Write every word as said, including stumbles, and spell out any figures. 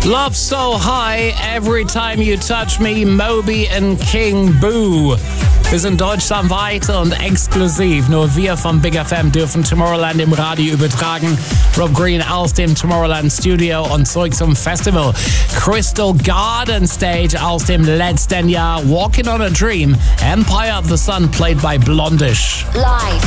Love So High, Every Time You Touch Me, Moby and King Boo. Wir sind deutschlandweit und exklusiv. Nur wir vom Big F M dürfen Tomorrowland im Radio übertragen. Rob Green aus dem Tomorrowland Studio und zurück zum Festival. Crystal Garden Stage aus dem letzten Jahr. Walking on a Dream, Empire of the Sun played by Blondish. Live.